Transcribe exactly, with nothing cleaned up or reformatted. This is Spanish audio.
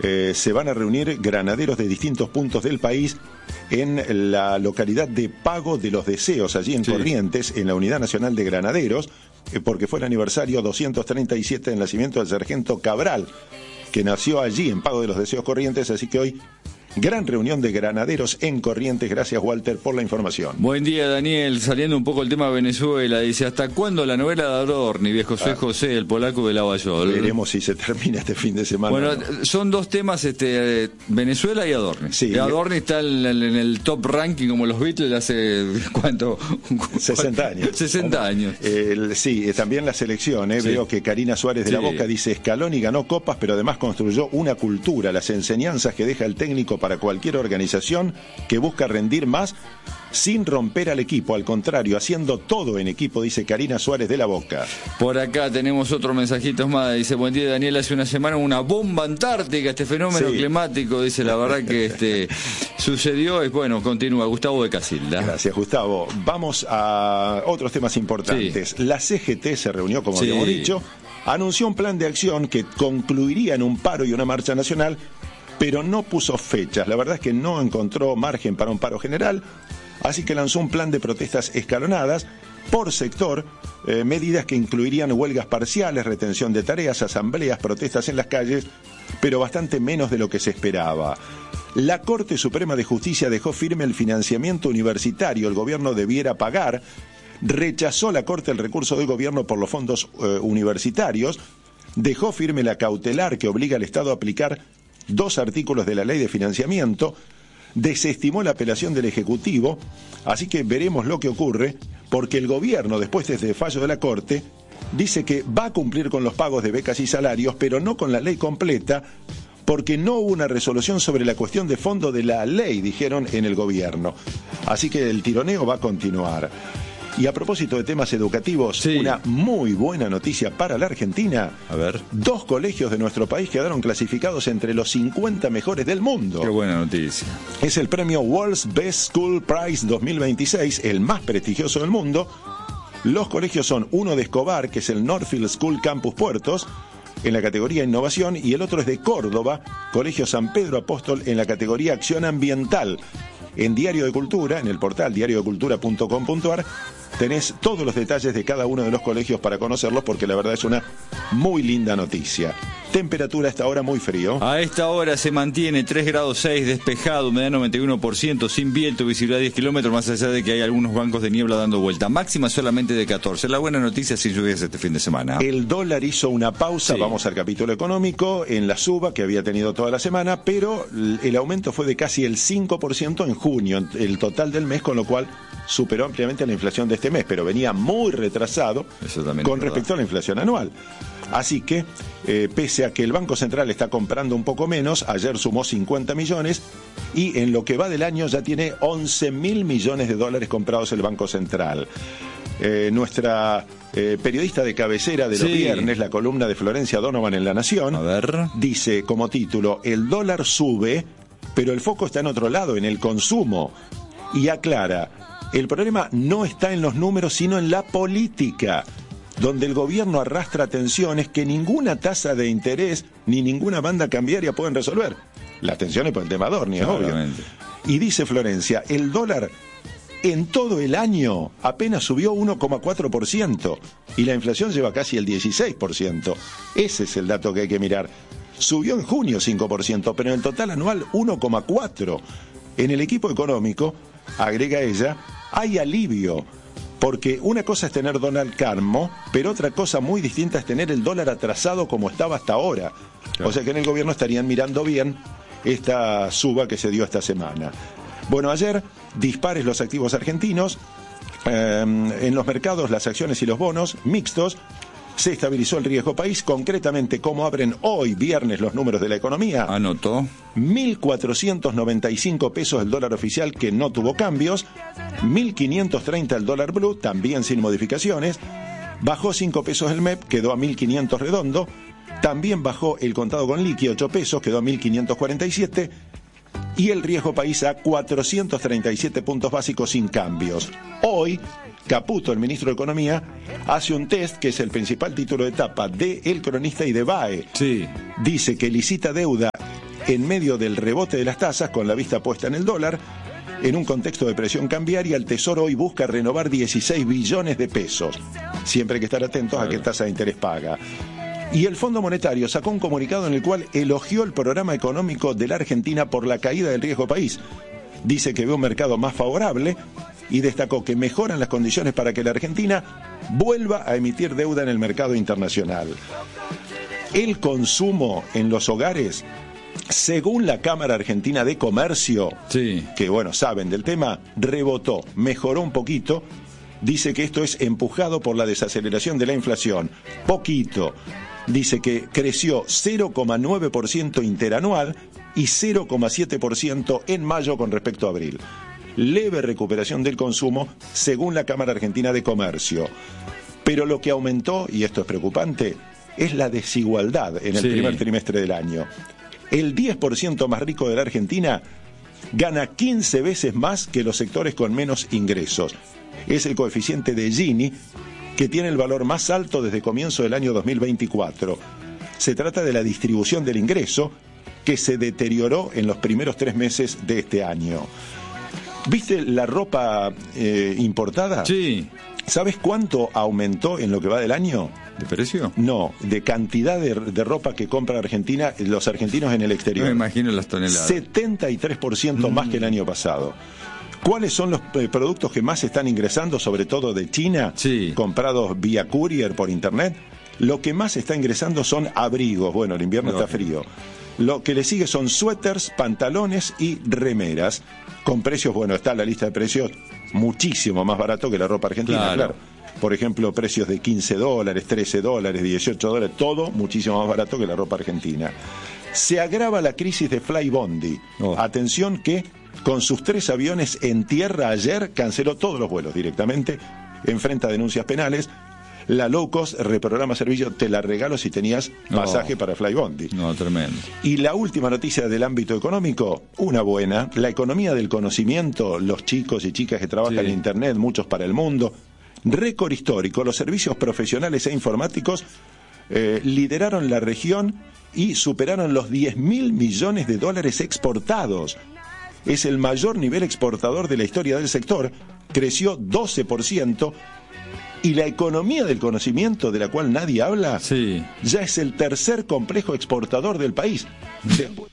eh, se van a reunir granaderos de distintos puntos del país en la localidad de Pago de los Deseos, allí en sí. Corrientes, en la Unidad Nacional de Granaderos, eh, porque fue el aniversario doscientos treinta y siete del nacimiento del sargento Cabral, que nació allí en Pago de los Deseos, Corrientes, así que hoy gran reunión de granaderos en Corrientes. Gracias, Walter, por la información. Buen día, Daniel. Saliendo un poco del tema de Venezuela, dice, ¿hasta cuándo la novela de Adorni, viejo José ah, José, el polaco de Lavallol? Veremos si se termina este fin de semana. Bueno, ¿no? Son dos temas, este, Venezuela y Adorni. Sí, y Adorni está en, en el top ranking como los Beatles hace, ¿cuánto? sesenta años. sesenta años. El, sí, también la selección, eh, sí. Veo que Karina Suárez de sí. la Boca dice, Scaloni ganó copas, pero además construyó una cultura, las enseñanzas que deja el técnico para cualquier organización que busca rendir más sin romper al equipo, al contrario, haciendo todo en equipo, dice Karina Suárez de la Boca. Por acá tenemos otro mensajito más, dice, buen día, Daniel, hace una semana una bomba antártica, este fenómeno sí. climático, dice, la verdad que este sucedió, y bueno, continúa, Gustavo de Casilda. Gracias, Gustavo. Vamos a otros temas importantes. Sí. La C G T se reunió, como sí. habíamos dicho, anunció un plan de acción que concluiría en un paro y una marcha nacional, pero no puso fechas. La verdad es que no encontró margen para un paro general, así que lanzó un plan de protestas escalonadas por sector, eh, medidas que incluirían huelgas parciales, retención de tareas, asambleas, protestas en las calles, pero bastante menos de lo que se esperaba. La Corte Suprema de Justicia dejó firme el financiamiento universitario, el gobierno debiera pagar. Rechazó la Corte el recurso del gobierno por los fondos eh, universitarios, dejó firme la cautelar que obliga al Estado a aplicar dos artículos de la ley de financiamiento, desestimó la apelación del Ejecutivo, así que veremos lo que ocurre, porque el gobierno, después de este fallo de la Corte, dice que va a cumplir con los pagos de becas y salarios, pero no con la ley completa, porque no hubo una resolución sobre la cuestión de fondo de la ley, dijeron en el gobierno. Así que el tironeo va a continuar. Y a propósito de temas educativos, sí. una muy buena noticia para la Argentina. A ver. Dos colegios de nuestro país quedaron clasificados entre los cincuenta mejores del mundo. Qué buena noticia. Es el premio World's Best School Prize dos mil veintiséis, el más prestigioso del mundo. Los colegios son uno de Escobar, que es el Northfield School Campus Puertos, en la categoría Innovación, y el otro es de Córdoba, Colegio San Pedro Apóstol, en la categoría Acción Ambiental. En Diario de Cultura, en el portal diario de cultura punto com punto a r, tenés todos los detalles de cada uno de los colegios para conocerlos, porque la verdad es una muy linda noticia. Temperatura a esta hora muy frío. A esta hora se mantiene tres grados seis, despejado, humedad noventa y uno por ciento, sin viento, visibilidad diez kilómetros, más allá de que hay algunos bancos de niebla dando vuelta. Máxima solamente de catorce. La buena noticia sin lluvias este fin de semana. El dólar hizo una pausa, sí. Vamos al capítulo económico, en la suba que había tenido toda la semana, pero el aumento fue de casi el cinco por ciento en junio, el total del mes, con lo cual superó ampliamente la inflación de este mes, pero venía muy retrasado con respecto a la inflación anual. Así que, eh, pese a que el Banco Central está comprando un poco menos, ayer sumó cincuenta millones y en lo que va del año ya tiene once mil millones de dólares comprados el Banco Central. Eh, nuestra eh, periodista de cabecera de los sí. viernes, la columna de Florencia Donovan en La Nación, a ver. dice como título, el dólar sube, pero el foco está en otro lado, en el consumo. Y aclara, el problema no está en los números, sino en la política, donde el gobierno arrastra tensiones que ninguna tasa de interés ni ninguna banda cambiaria pueden resolver. Las tensiones por el tema Adorni, es obvio. Y dice Florencia, el dólar en todo el año apenas subió uno coma cuatro por ciento y la inflación lleva casi el dieciséis por ciento. Ese es el dato que hay que mirar. Subió en junio cinco por ciento, pero en el total anual uno coma cuatro por ciento. En el equipo económico, agrega ella, hay alivio, porque una cosa es tener dólar calmo, pero otra cosa muy distinta es tener el dólar atrasado como estaba hasta ahora. Claro. O sea que en el gobierno estarían mirando bien esta suba que se dio esta semana. Bueno, ayer, dispares los activos argentinos, eh, en los mercados las acciones y los bonos mixtos. Se estabilizó el riesgo país, concretamente cómo abren hoy viernes los números de la economía. Anotó. mil cuatrocientos noventa y cinco pesos el dólar oficial, que no tuvo cambios. mil quinientos treinta el dólar blue, también sin modificaciones. Bajó cinco pesos el M E P, quedó a mil quinientos redondo. También bajó el contado con liqui ocho pesos, quedó a mil quinientos cuarenta y siete. Y el riesgo país a cuatrocientos treinta y siete puntos básicos sin cambios. Hoy, Caputo, el ministro de Economía, hace un test que es el principal título de etapa de El Cronista y de B A E. Sí. Dice que licita deuda en medio del rebote de las tasas, con la vista puesta en el dólar, en un contexto de presión cambiaria, el Tesoro hoy busca renovar dieciséis billones de pesos. Siempre hay que estar atentos a qué tasa de interés paga. Y el Fondo Monetario sacó un comunicado en el cual elogió el programa económico de la Argentina por la caída del riesgo país. Dice que ve un mercado más favorable y destacó que mejoran las condiciones para que la Argentina vuelva a emitir deuda en el mercado internacional. El consumo en los hogares, según la Cámara Argentina de Comercio, sí. que bueno, saben del tema, rebotó, mejoró un poquito. Dice que esto es empujado por la desaceleración de la inflación. Poquito. Dice que creció cero coma nueve por ciento interanual y cero coma siete por ciento en mayo con respecto a abril. Leve recuperación del consumo, según la Cámara Argentina de Comercio. Pero lo que aumentó, y esto es preocupante, es la desigualdad en el sí. primer trimestre del año. El diez por ciento más rico de la Argentina gana quince veces más que los sectores con menos ingresos. Es el coeficiente de Gini, que tiene el valor más alto desde comienzo del año dos mil veinticuatro. Se trata de la distribución del ingreso, que se deterioró en los primeros tres meses de este año. ¿Viste la ropa eh, importada? Sí. ¿Sabes cuánto aumentó en lo que va del año? ¿De precio? No, de cantidad de, de ropa que compra Argentina, los argentinos en el exterior. No me imagino las toneladas. setenta y tres por ciento mm. más que el año pasado. ¿Cuáles son los eh, productos que más están ingresando, sobre todo de China, sí. comprados vía courier por internet? Lo que más está ingresando son abrigos. Bueno, el invierno no. está frío. Lo que le sigue son suéteres, pantalones y remeras, con precios, bueno, está la lista de precios muchísimo más barato que la ropa argentina, claro. claro. Por ejemplo, precios de quince dólares, trece dólares, dieciocho dólares, todo muchísimo más barato que la ropa argentina. Se agrava la crisis de Flybondi. Oh. Atención que con sus tres aviones en tierra ayer canceló todos los vuelos directamente, enfrenta denuncias penales. La low cost reprograma servicio, te la regalo si tenías pasaje no. para Flybondi. No, tremendo. Y la última noticia del ámbito económico, una buena, la economía del conocimiento, los chicos y chicas que trabajan sí. en internet, muchos para el mundo. Récord histórico, los servicios profesionales e informáticos eh, lideraron la región y superaron los diez mil millones de dólares exportados. Es el mayor nivel exportador de la historia del sector, creció doce por ciento. Y la economía del conocimiento, de la cual nadie habla, sí. ya es el tercer complejo exportador del país.